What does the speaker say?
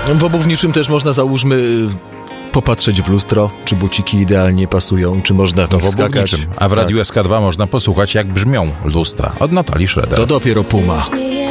W obuwniczym też można, załóżmy, popatrzeć w lustro, czy buciki idealnie pasują, czy można w nich skakać. A w Radiu SK2 można posłuchać, jak brzmią lustra. Od Natalii Schroeder. To dopiero Puma.